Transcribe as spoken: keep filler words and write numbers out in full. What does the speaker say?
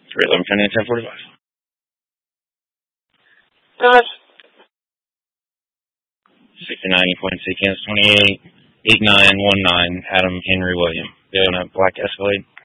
three eleven County ten forty-five. Gosh. sixty-nine point six, Kansas twenty-eight, eight nine one nine, Adam Henry William. Doing a black Escalade.